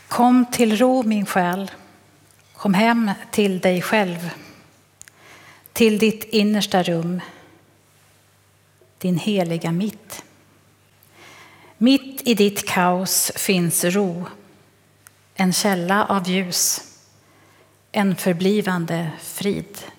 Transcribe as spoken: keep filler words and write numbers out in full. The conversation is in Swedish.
Kom till ro min själ, kom hem till dig själv, till ditt innersta rum, din heliga mitt. Mitt i ditt kaos finns ro, en källa av ljus, en förblivande frid.